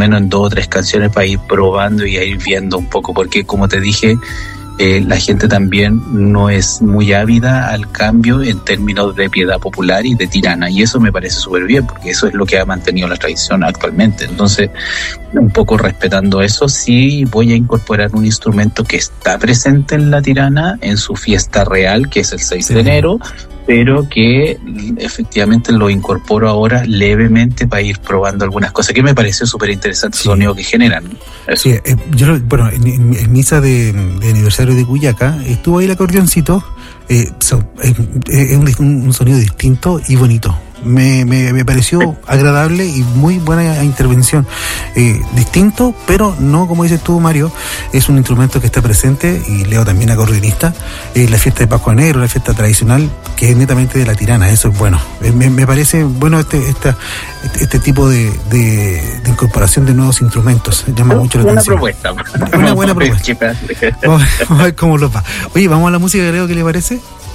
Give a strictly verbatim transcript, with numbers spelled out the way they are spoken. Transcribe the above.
menos en dos o tres canciones para ir probando y a ir viendo un poco, porque como te dije, Eh, la gente también no es muy ávida al cambio en términos de piedad popular y de tirana, y eso me parece súper bien, porque eso es lo que ha mantenido la tradición actualmente. Entonces, un poco respetando eso, sí voy a incorporar un instrumento que está presente en la tirana en su fiesta real, que es el seis sí. de enero, pero que efectivamente lo incorporo ahora levemente para ir probando algunas cosas, que me pareció súper interesante, sí. el sonido que generan. Eso. Sí, eh, yo, bueno, en, en, en misa de, de aniversario de Cuyaca, estuvo ahí el acordeoncito, eh, so, es, es un, un sonido distinto y bonito. Me, me, me pareció agradable y muy buena intervención. Eh, distinto, pero no, como dices tú, Mario, es un instrumento que está presente, y Leo también acordeonista, en la fiesta de Pascua Negro, la fiesta tradicional, que es netamente de la tirana. Eso es bueno. Me, me parece bueno este, esta, este, este tipo de, de, de incorporación de nuevos instrumentos. Llama no, mucho la una atención. Propuesta. Una buena propuesta. Vamos, vamos a ver cómo lo va. Oye, vamos a la música, Leo, ¿qué le parece?